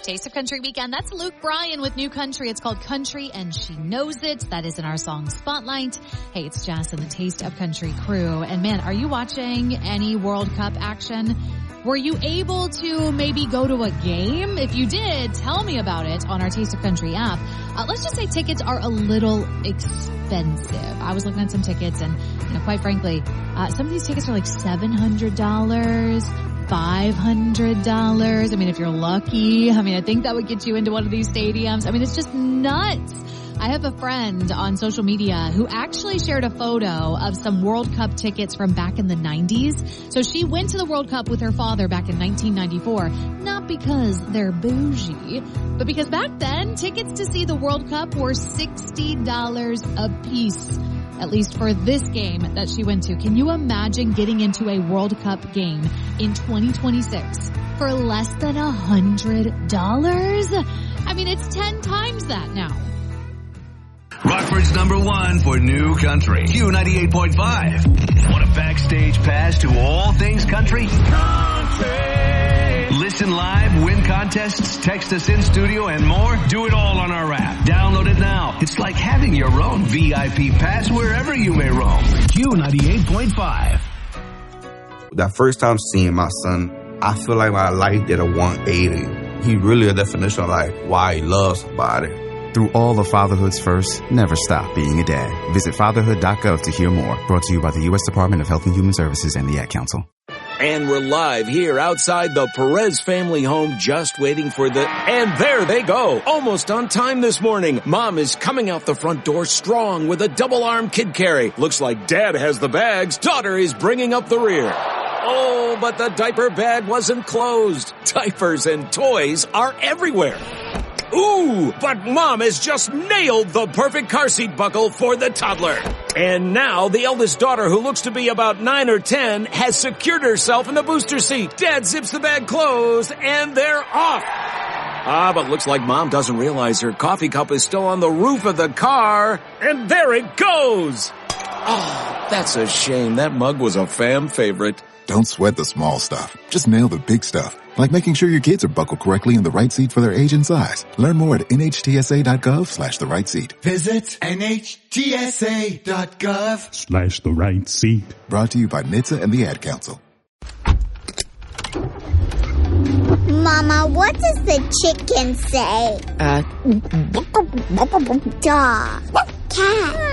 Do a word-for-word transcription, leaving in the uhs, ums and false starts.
Taste of Country weekend. That's Luke Bryan with New Country. It's called Country and She Knows It. That is in our song Spotlight. Hey, it's Jess and the Taste of Country crew. And man, are you watching any World Cup action? Were you able to maybe go to a game? If you did, tell me about it on our Taste of Country app. Uh, let's just say tickets are a little expensive. I was looking at some tickets and, you know, quite frankly, uh, some of these tickets are like seven hundred dollars. five hundred dollars. I mean, if you're lucky, I mean, I think that would get you into one of these stadiums. I mean, it's just nuts. I have a friend on social media who actually shared a photo of some World Cup tickets from back in the nineties. So she went to the World Cup with her father back in nineteen ninety-four, not because they're bougie, but because back then tickets to see the World Cup were sixty dollars a piece. At least for this game that she went to. Can you imagine getting into a World Cup game in twenty twenty-six for less than a hundred dollars? I mean, it's ten times that now. Rockford's number one for New Country. Q ninety-eight point five. Want a backstage pass to all things country? Country! Listen live, win contests, text us in studio, and more. Do it all on our app. Download it now. It's like having your own V I P pass wherever you may roam. Q ninety-eight point five. That first time seeing my son, I feel like my life did a one eighty. He really a definition of like why he loves somebody. Through all of fatherhood's first, never stop being a dad. Visit fatherhood dot gov to hear more. Brought to you by the U S Department of Health and Human Services and the Ad Council. And we're live here outside the Perez family home, just waiting for the... And there they go. Almost on time this morning. Mom is coming out the front door strong with a double-arm kid carry. Looks like Dad has the bags. Daughter is bringing up the rear. Oh, but the diaper bag wasn't closed. Diapers and toys are everywhere. Ooh, but Mom has just nailed the perfect car seat buckle for the toddler. And now the eldest daughter, who looks to be about nine or ten, has secured herself in the booster seat. Dad zips the bag closed, and they're off. Ah, but looks like Mom doesn't realize her coffee cup is still on the roof of the car. And there it goes. Oh, that's a shame. That mug was a fam favorite. Don't sweat the small stuff. Just nail the big stuff. Like making sure your kids are buckled correctly in the right seat for their age and size. Learn more at N H T S A dot gov slash the right seat. Visit N H T S A dot gov slash the right seat. Brought to you by N H T S A and the Ad Council. Mama, what does the chicken say? Uh, Dog. Cat.